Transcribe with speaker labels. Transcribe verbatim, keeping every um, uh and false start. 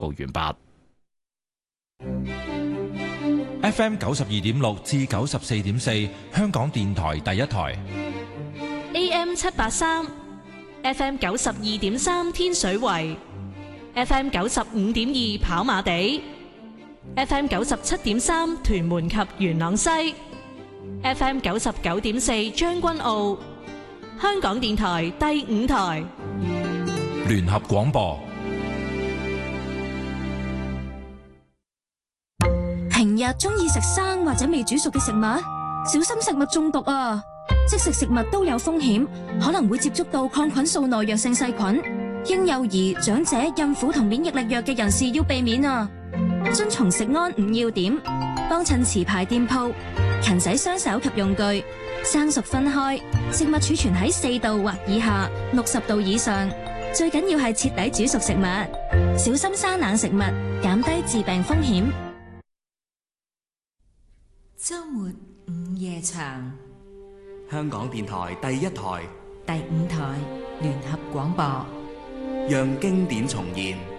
Speaker 1: 報完畢。
Speaker 2: F M 九十二點六至九十四點四，香港電台第一台。
Speaker 3: A M 七八三，F M 九十二點三天水圍，F M 九十五點二跑馬地，F M 九十七點三屯門及元朗西，F M 九十九點四將軍澳，香港電台第五台
Speaker 2: 聯合廣播。
Speaker 4: 平日中意食生或者未煮熟嘅食物，小心食物中毒啊！即食食物都有風險，可能會接觸到抗菌素耐藥性細菌。嬰幼兒、長者、孕婦同免疫力弱嘅人士要避免啊！遵從食安五要點，幫襯持牌店鋪，勤洗雙手及用具，生熟分開，食物儲存喺四度或以下，六十度以上。最緊要係徹底煮熟食物，小心生冷食物，減低致病風險。
Speaker 5: 周末午夜場，
Speaker 6: 香港電台第一台、
Speaker 5: 第五台聯合廣播，
Speaker 6: 讓經典重現。